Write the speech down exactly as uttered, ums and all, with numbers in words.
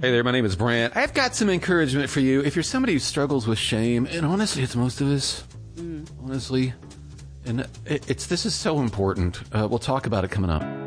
Hey there, my name is Brant. I've got some encouragement for you. If you're somebody who struggles with shame, and honestly, it's most of us, mm. honestly, and it, it's this is so important. Uh, we'll talk about it coming up.